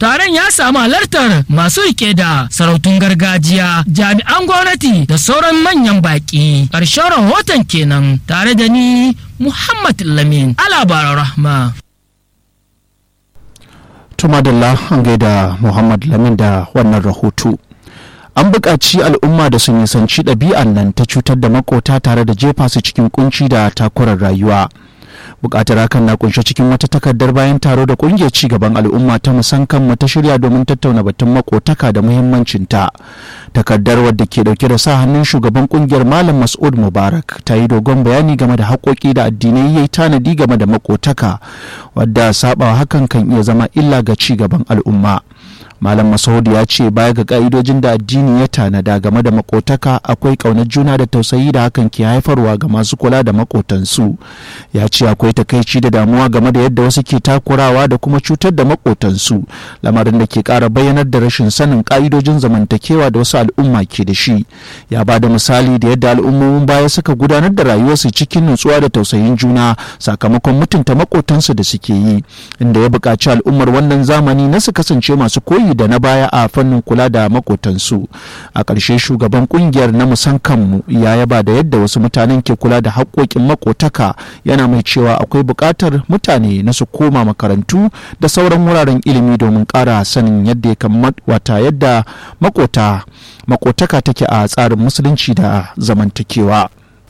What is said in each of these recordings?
taron ya samu halartar masu rike da sarautun gargajiya, jami'an gwamnati da sauran manyan baƙi. Ƙarshen rahoton kenan tare da ni Muhammad Lamin Alabar Rahma. Tumadalla an gaida Muhammad Lamin da wannan rahoto. An buƙaci al'umma da su nisanci ɗabi'an nan ta cutar da makota tare da jefa su cikin kunci da takurar rayuwa. Buƙatar hakan na kunshe cikin wata takardar bayan taro da ƙungiyar cigaban al'umma ta musamman ta shirya domin tattauna batun makotaka da muhimmancinta. Takardar wadda ke dauke da sa hannun shugaban ƙungiyar Malam Mas'ud Mubarak ta yi dogon bayani game da haƙoƙi da addinai yayi tanadi game da makotaka, wadda saɓawa hakan kan iya zama illa ga cigaban al'umma. Malam Masaud ya ce baya ga ka'idojin da addini ya tanada game da makotaka akwai ƙaunar juna da tausayi da hakan ke haifarwa ga masu kula da makotansu. Ya ce akwai takaici da damuwa game da yadda wasu ke takurawa da kuma cutar da makotansu, lamarin da ke ƙara bayyanar da rashin sanin ka'idojin zamantakewa da wasu al'umma ke da shi. Ya ba da misali da yadda al'ummomin baya suka gudanar da rayuwarsu cikin nutsuwa da tausayin juna sakamakon mutunta makotansu da suke yi, inda ya buƙaci al'ummar wannan zamani na su kasance masu koyi da na baya a fannin kula da makotansu. A ƙarshe shugaban ƙungiyar na musankanmu ya yaba da yadda wasu mutanen ke kula da haƙoƙin makotaka, yana mai cewa akwai buƙatar mutane na su koma makarantu da sauran wuraren ilimi domin ƙara sanin yadda ya kamata yadda makotaka take a tsarin musulunci da zamantakewa.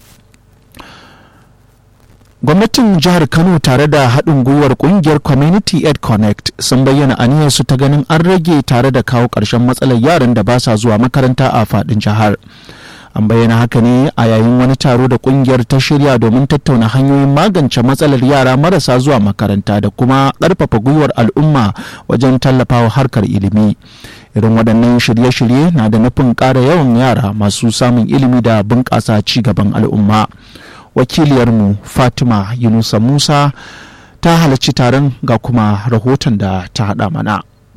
Gwamnatin jihar Kano tare da haɗin gwiwar ƙungiyar Community Aid Connect sun bayyana aniyarsu ta ganin an rage tare da kawo ƙarshen matsalar yaran da ba sa zuwa makaranta a faɗin jihar. An bayyana haka ne a yayin wani taro da ƙungiyar ta shirya domin tattauna hanyoyin magance matsalar yara marasa zuwa makaranta da kuma ƙarfafa gwiwar al'umma wajen tallafawa harkar ilimi. Irin waɗannan shirye-shirye na da nufin ƙara yawan yara masu samun ilimi da bunƙasa ci gaban al'umma. Wakiliyarmu Fatima Yunusa Musa ta halarci taron ga kuma rahoton da ta haɗa mana.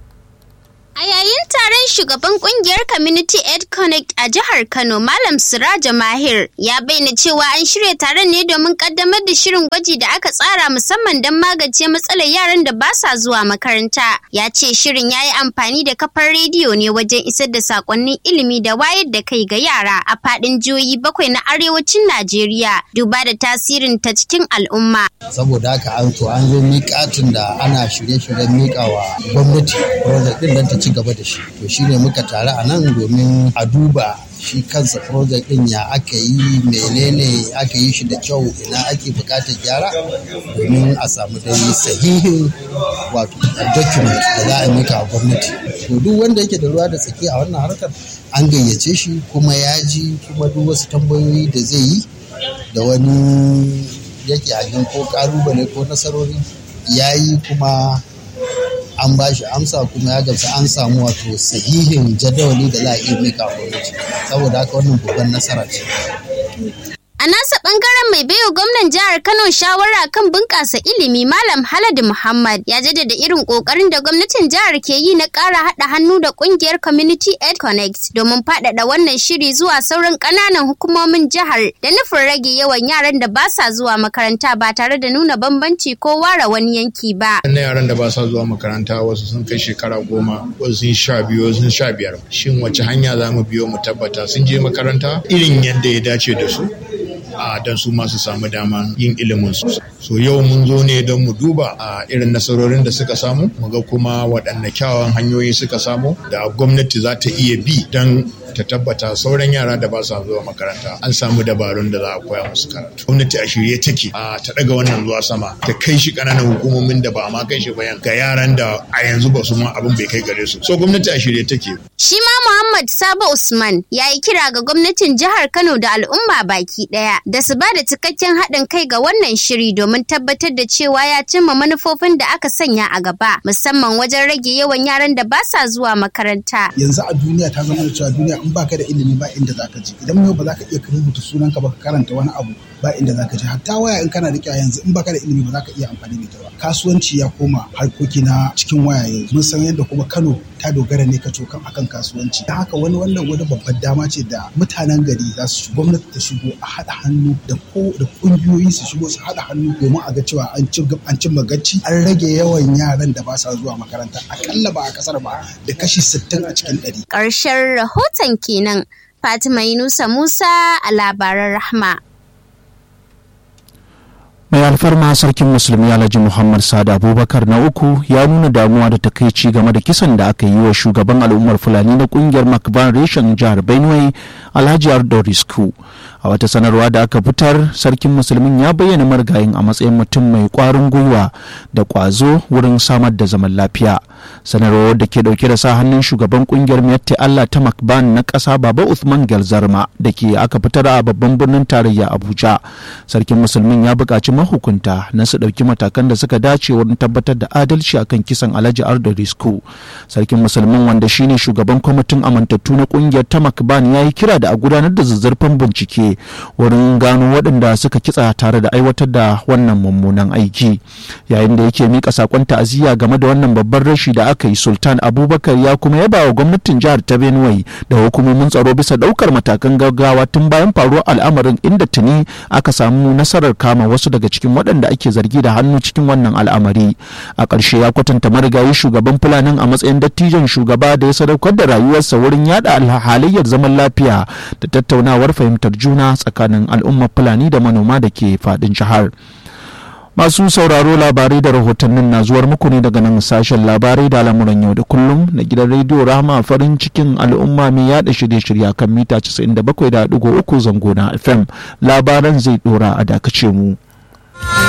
A yayin taron shugaban kungiyar Community Aid Connect a jihar Kano, Malam Siraja Mahir ya bayyana cewa an shirya taron ne domin kaddamar da shirin gwaji da aka tsara musamman don magance matsalar yaran da ba sa zuwa makaranta. Ya ce shirin ya yi amfani da kafar rediyo ne wajen isar da sakonnin ilimi da wayar da kai ga yara a faɗin jihohi 7 na arewacin Najeriya, duba da tasirin ta cikin al'umma. Saboda haka an zo miƙatin da ana shirye-shiryen miƙawa gwamnati project ɗin don ta ci gaba da shi. To shi ne muka taru a nan domin a duba shi kansa project ɗin ya aka yi, menene aka yi shi da kyau, ina ake buƙatar gyara domin a samu dai sahihin wato document da za a mika a gwamnati. To duk wanda yake da ruwa da tsaki a wannan harkar an gayyace shi kuma ya ji, kuma duk wasu tambayoyi da zai yi da wani yake hajin ko ƙalubale ko nasarori ya yi, kuma an ba shi amsa kuma ya gamsu an samu wato sahihin jadawali da za a iya mika gwamnati. Saboda haka wannan babban nasara ce. A nasa bangaren mai baiwa gwamnan jihar Kano shawara kan bunƙasa ilimi, Malam Haladu Muhammad ya jaddada irin ƙoƙarin da gwamnatin jihar ke yi na ƙara haɗa hannu da ƙungiyar Community Aid Connect domin faɗaɗa wannan shiri zuwa sauran ƙananan hukumomin jihar da nufin rage yawan yaran da ba sa zuwa makaranta ba tare da nuna bambanci ko ware wani yanki ba. Na yaran da ba sa zuwa makaranta wasu sun kai shekara 10, wasu sun 12, wasu sun 15. Shin wace hanya za mu biyo mu tabbata sun je makaranta irin yadda ya dace da su? Don su masu samu dama yin ilimin su. So yau mun zo ne don mu duba a irin nasarorin da suka samu, mu ga kuma waɗanne kyawawan hanyoyi suka samu da gwamnati za ta iya bi don ta tabbata sauran yara da ba sa zuwa makaranta an samu dabarun da za a koya musu karatu. Gwamnati a shirye take ta daga wannan zuwa sama, ta kai shi ƙananan hukumomin da ba a ma kai shi bayan ga yaran da a yanzu ba su ma abin bai kai gare su. So gwamnati a shirye take. Shi ma Muhammad Sabo Usman ya yi kira ga gwamnatin jihar Kano da al'umma baki ɗaya da su ba da cikakken haɗin kai ga wannan shiri domin tabbatar da cewa ya cimma manufofin da aka sanya a gaba, musamman wajen rage yawan yaran da ba sa zuwa makaranta. Yanzu a duniya ta zama da cewa duniya in baka da ilimi ba inda zaka je. Idan yau ba za ka iya rubuta sunanka ba ka karanta wani abu ba inda zaka je. Hatta waya in kana rike yanzu in baka da ilimi ba za ka iya amfani da ita ba. Kasuwanci ya koma harkoki na cikin waya yanzu. Mun san yadda kuma Kano ta dogara ne kacokan akan kasuwanci. Da haka wani babbar dama ce da mutanen gari za su shigo, gwamnati ta shigo a haɗa hannu da ƙungiyoyi su shigo su haɗa hannu domin a ga cewa an cimma gaci, an rage yawan yaran da ba sa zuwa makaranta akalla ba a kasar ba da kashi 60 a cikin 100. Ƙarshen rahoton kenan. Fatima Yunusa Musa a labaran Rahma. Mai alfarma sarkin musulmi Alhaji Muhammad Sa'ad Abubakar na uku ya nuna damuwa da takaici game da kisan da aka yi wa shugaban al'ummar Fulani na kungiyar Makban reshen jihar Benue Alhaji Ardo Risku. A wata sanarwa da aka fitar, sarkin musulmin ya bayyana marigayin a matsayin mutum mai kwarin gwiwa da kwazo wurin samar da zaman lafiya. Sanarwar da ke dauke da sa hannun shugaban kungiyar Miyatti Allah ta Makban na ƙasa Baba Uthman Gelzarma da ke aka fitar a babban birnin tarayya Abuja. Sarkin musulmin ya buƙaci mahukunta na su ɗauki matakan da suka dace wurin tabbatar da adalci akan kisan Alhaji Ardo Risku. Sarkin musulmin, wanda shine shugaban kwamitin amintattu na kungiyar ta Makban, ya yi kira da a gudanar da zazzarfan bincike wurin gano waɗanda suka kitsa tare da aiwatar da wannan mummunan aiki. Yayin da yake mika sakon ta'aziyya game da wannan babban rashi da aka yi, Sultan Abubakar ya kuma yaba wa gwamnatin jihar ta Benue da hukumomin tsaro bisa ɗaukar matakan gaggawa tun bayan faruwar al'amarin, inda tuni aka samu nasarar kama wasu daga cikin waɗanda ake zargi da hannu cikin wannan al'amari. A ƙarshe ya kwatanta marigayi shugaban Fulanin a matsayin dattijon shugaba da ya sadaukar da rayuwarsa wurin yada halayyar zaman lafiya da tattaunawar fahimtar juna tsakanin al'ummar Fulani da manoma da ke faɗin jihar. Masu sauraro, labarai da rahotannin na zuwar muku ne daga nan sashen labarai da al'amuran yau da kullum na gidan rediyo Rahama, farin cikin al'umma mai yada shirye-shirye kan mita 97.3 zango na FM. Labaran zai dora a dakace mu.